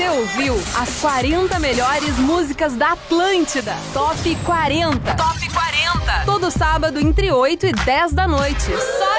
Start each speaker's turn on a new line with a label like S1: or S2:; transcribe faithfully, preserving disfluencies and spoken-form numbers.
S1: ouviu as quarenta melhores músicas da Atlântida. Top quarenta. Top quarenta. Todo sábado entre oito e dez da noite. Só